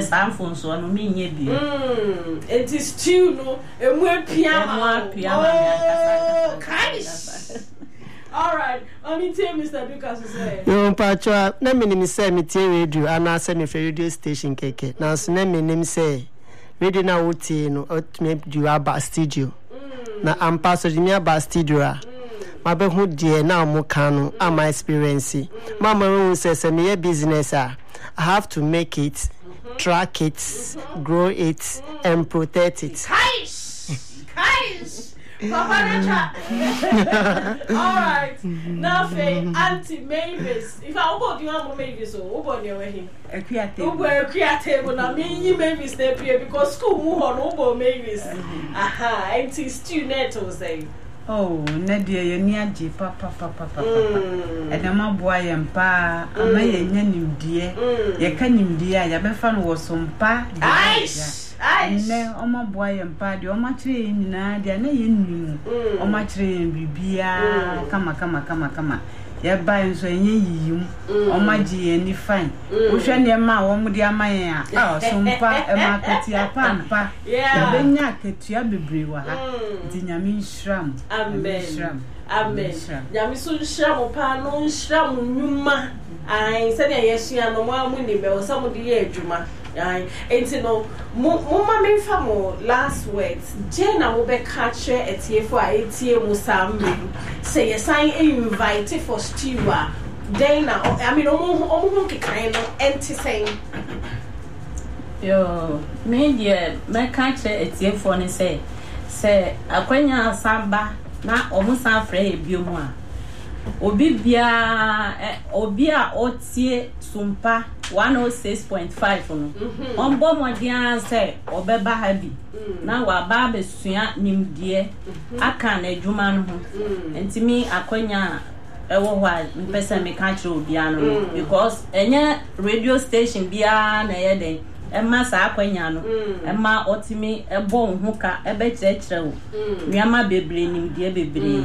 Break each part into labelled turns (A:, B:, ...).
A: say samfon so no me nye bi
B: it is stew no emu piama all right only tell Mr. Lucas say
C: no patwa na me say me tie radio ana say me radio station keke na so na me say radio na wotie no me du aba studio na ampa so me aba studio ma be hu de na mo kan no ama experience mama won say me business I have to make it, track it, grow it, and protect it.
B: Guys, Papa all right. Now, Auntie Mavis. If I go, do you want Mavis or Uber near him?
A: A creative.
B: Uber creative. I mean, Mavis step here because school move on Uber Mavis. Aha, Auntie Stu Neto say.
A: Oh, Nadia, you near G, papa. And a mob boy and pa, a may yen dear. You can him dear, your befan was some pa. And then, oh, my boy and pa, your matrain, Nadia, no, you knew. Oh, my train, Bibia, come. You're buying so you, oh, my G, and you fine. Which one your ma, one with your maya, oh, some pa, a market, your pampa. Yeah, then yacket, your brewer. Dinyamin shram. Amen. Yamisun shram, panon shram, numa. I said, yes, you are no more winning, but some of the year, Juma. And you know, Mumma made famo last words. Jane will be catcher at here for 8 years, Musambi. Say, yes, I invited for Stewart. Dana, I mean, almost kind of empty saying. Yo, media, my catcher at here for me say, a quenya samba, not almost afraid, Buma. Obia otie sumpa 106.5 no on bomo dia say obeba habi na wa ba besua nimdie aka na adwuma no ho entimi akonya ewo hwa mpesa me ka kire obia no because enye radio station bia na ye den emma sa akonya no emma otimi ebo ho ka ebe kire wo nyama bebre nimdie bebre.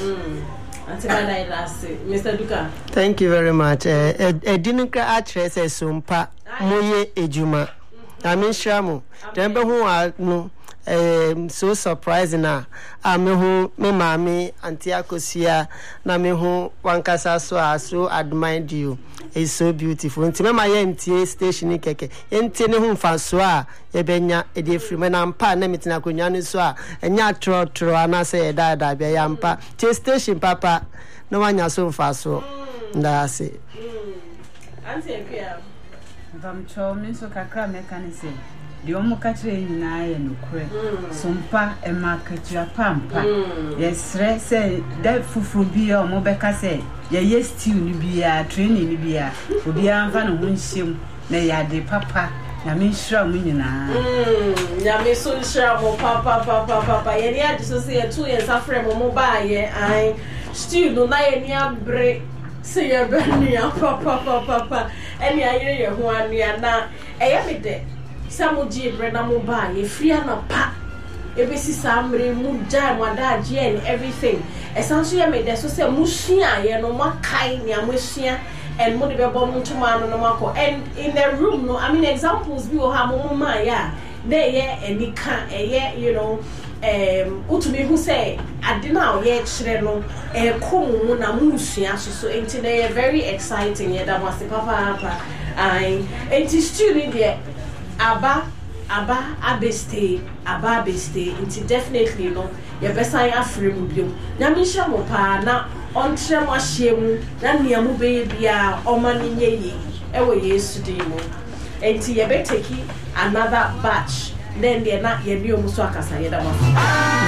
B: Mr. Duka.
C: Thank you very much. Didn't address a sumpa moye ejuma. I mean shamu. Remember who are no so surprising na me who me mami auntie akosia na me who wankasa so admired you. It's so beautiful. Nti me ma yentie station keke. Yentie ne hu fa so a ye benya e dey free me na mpa na mitina konwa no so a enya tro ana say da bia ya mpa. Tie station papa no wanya so fa so. Nda say.
B: Auntie Pia.
A: Vam cho me so kakra me kan say. The omo katre nyina ye no kure. Sompa e marketua pampa. Yes re say that fufu bi omo beka say ye stew ni bia training ni bia obi anfa no hunhyem na ya de papa na me nhira mu nyina
B: ya me so nhira mo papa ye ni ade so say ye tu ye safre mo ba ye ai stew no na ye ni abre say ye ben ni papa eni aye ye ho anua na eye me de samuji bre na mo ba ye fria na pa ebesi samre mu jai mo da je and everything essentially made that so say musia ye no makai ni amusia and mo de be bom ntuma no mako and in the room no I mean examples bi o ha mo ma ya dey ye enika eye you know utumi hu say ade na o ye kire no komu na musia so enti dey very exciting ye da wase papa ai enti student there aba abeste into definitely no your best I afrem biom na me hia mo pa na ontre mo ahyem na nia mo be bia omani nyeye e wo Yesu din mo enti ye be take another batch then they na ye bi omuso akasa ye da mo